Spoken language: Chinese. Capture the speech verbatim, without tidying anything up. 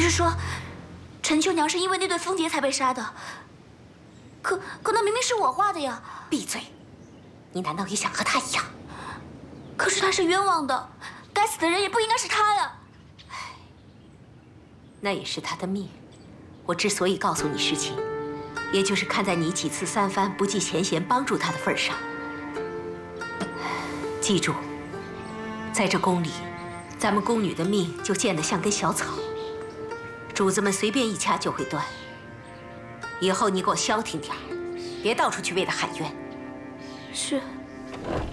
是说，陈秋娘是因为那对蜂蝶才被杀的。可可那明明是我画的呀！ 闭嘴！你难道也想和他一样？ 可是他是冤枉的，该死的人也不应该是他呀！ 唉，那也是他的命。我之所以告诉你实情，也就是看在你几次三番不计前嫌帮助他的份上。记住，在这宫里，咱们宫女的命就贱得像根小草，主子们随便一掐就会断。以后你给我消停点儿，别到处去为他喊冤。 是。